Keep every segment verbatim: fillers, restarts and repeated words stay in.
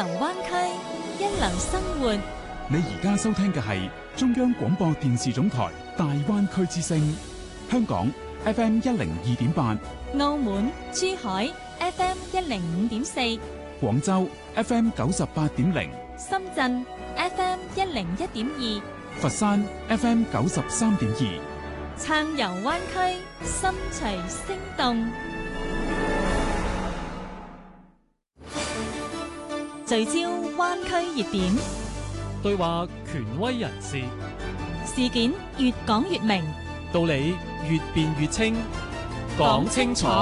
流灣區，一流生活。 你而家收聽嘅係中央廣播電視總台大灣區之聲，香港 F M 一零二點八， 澳門、珠海 F M 一零五點四， 廣州 F M 九十八點零， 深圳 F M 一零一點二， 佛山 F M 九十三點二。 撐遊灣區，心隨聲動。聚焦灣區熱點， 對話權威人士， 事件越講越明， 道理越辯越清，講清楚，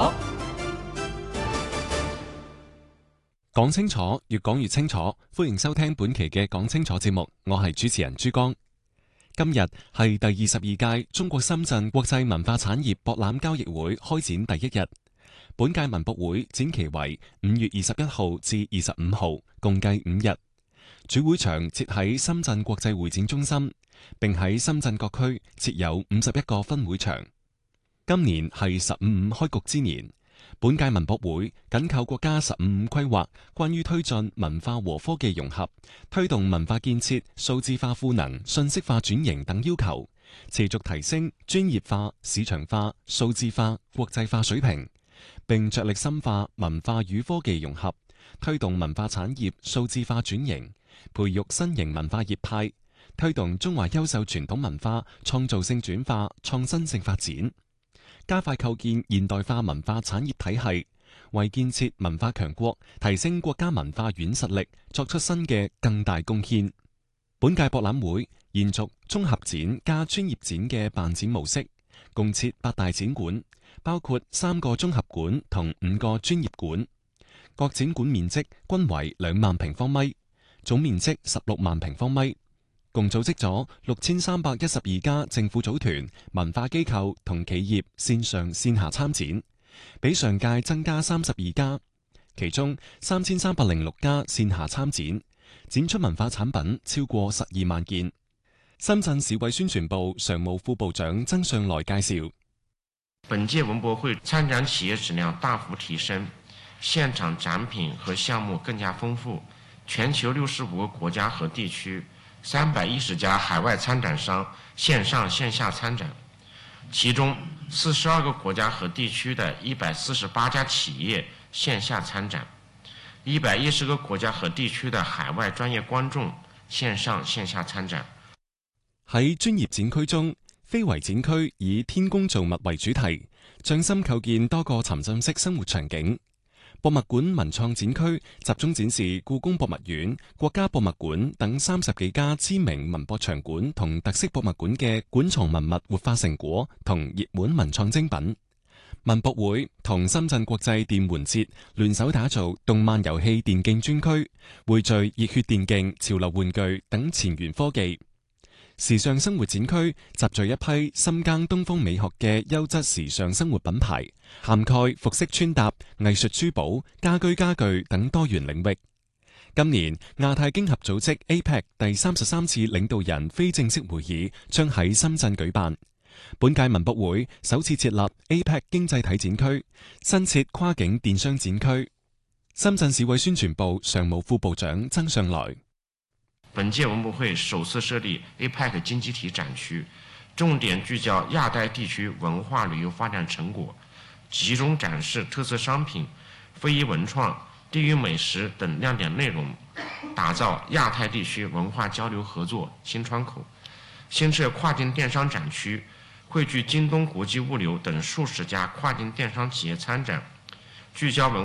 講清楚，越講越清楚。歡迎收聽本期嘅講清楚節目，我係主持人朱江。今日係第二十二屆中國深圳國際文化產業博覽交易會開展第一日。本屆文博會展期為五月二十一號至二十五號，共計五日。主會場設喺深圳國際會展中心，並喺深圳各區設有五十一個分會場。今年係十五五開局之年，本屆文博會緊扣國家十五五規劃關於推進文化和科技融合、推動文化建設數字化賦能、信息化轉型等要求，持續提升專業化、市場化、數字化、國際化水平，並着力深化文化與科技融合，推動文化產業數字化轉型，培育新型文化業態，推動中華優秀傳統文化創造性轉化、創新性發展，加快構建現代化文化產業體系，為建設文化強國、提升國家文化軟實力作出新嘅更大貢獻。本屆博覽會延續綜合展加專業展嘅辦展模式，共設八大展館，包括三個綜合館同五個專業館，各展館面積均為兩萬平方米，總面積十六萬平方米，共組織咗六千三百一十二家政府組團、文化機構同企業線上線下參展，比上屆增加三十二家，其中三千三百零六家線下參展，展出文化產品超過十二萬件。深圳市委宣傳部常務副部長曾上來介紹。 本屆文博會參展企業質量大幅提升，現場展品和項目更加豐富，全球六十五個國家和地區，三百一十家海外參展商線上線下參展，其中四十二個國家和地區的一百四十八家企業線下參展，一百一十個國家和地區的海外專業觀眾線上線下參展。 喺專業展區中，非遺展區以天工造物為主題，匠心構建多個沉浸式生活場景。博物館文創展區集中展示故宮博物院、國家博物館等三十幾家知名文博場館同特色博物館嘅館藏文物活化成果同熱門文創精品。文博會同深圳國際電玩節聯手打造動漫遊戲電競專區，匯聚熱血電競、潮流玩具等前沿科技。時尚生活展區集聚一批深耕東方美學嘅優質時尚生活品牌，涵蓋服飾穿搭、藝術珠寶、家居家具等多元領域。今年亞太經合組織 A P E C 第三十三次領導人非正式會議將喺深圳舉辦。本屆文博會首次設立 A P E C 經濟體展區，新設跨境電商展區。深圳市委宣傳部常務副部長曾上來。 本屆文博會首次設立 A P E C 經濟體展區，重點聚焦亞太地區文化旅遊發展成果，集中展示特色商品、非遺文創、地域美食等亮點內容，打造亞太地區文化交流合作新窗口。新設跨境電商展區，匯聚京東國際物流等數十家跨境電商企業參展，聚焦文